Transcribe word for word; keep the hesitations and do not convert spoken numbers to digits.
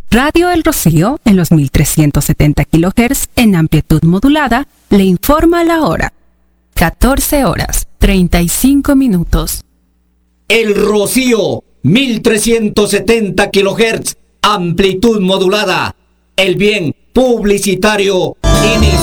Radio El Rocío, en los mil trescientos setenta kilohertz en amplitud modulada, le informa la hora. catorce horas, treinta y cinco minutos. El Rocío, mil trescientos setenta kilohertz, amplitud modulada. El bien publicitario inicia.